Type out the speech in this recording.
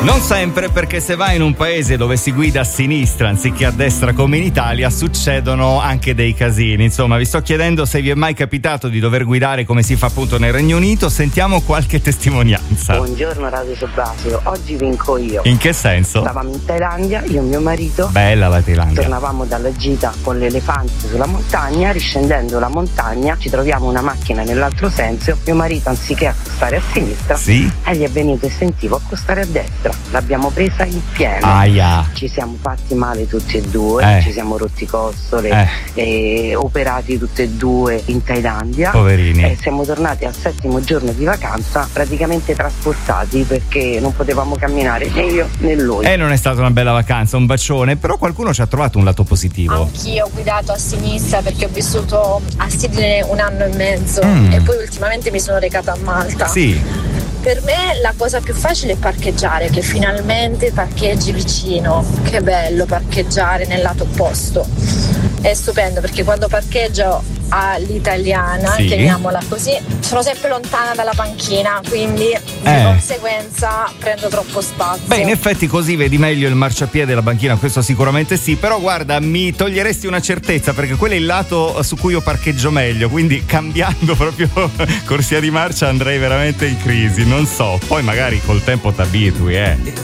Non sempre, perché se vai in un paese dove si guida a sinistra anziché a destra come in Italia succedono anche dei casini. Insomma, vi sto chiedendo se vi è mai capitato di dover guidare come si fa appunto nel Regno Unito. Sentiamo qualche testimonianza. Buongiorno Radio Subasio, oggi vinco io. In che senso? Stavamo in Thailandia, io e mio marito. Bella la Thailandia. Tornavamo dalla gita con l'elefante sulla montagna, riscendendo la montagna ci troviamo una macchina nell'altro senso. Mio marito anziché accostare a sinistra, sì, gli è venuto istintivo accostare a destra. L'abbiamo presa in pieno. Aia. Ci siamo fatti male tutti e due, ci siamo rotti costole, operati tutti e due in Thailandia. Poverini. Siamo tornati al 7° giorno di vacanza praticamente trasportati perché non potevamo camminare né io né lui. Non è stata una bella vacanza, un bacione, però qualcuno ci ha trovato un lato positivo. Anch'io ho guidato a sinistra perché ho vissuto a Sydney 1 anno e mezzo e poi ultimamente mi sono recata a Malta. Sì. Per me la cosa più facile è parcheggiare, che finalmente parcheggi vicino. Che bello parcheggiare nel lato opposto. È stupendo perché quando parcheggio all'italiana, sì, chiamiamola così, sono sempre lontana dalla panchina, quindi di conseguenza prendo troppo spazio. Beh, in effetti così vedi meglio il marciapiede e la banchina, questo sicuramente sì, però guarda, mi toglieresti una certezza perché quello è il lato su cui io parcheggio meglio, quindi cambiando proprio corsia di marcia andrei veramente in crisi, non so, poi magari col tempo t'abitui,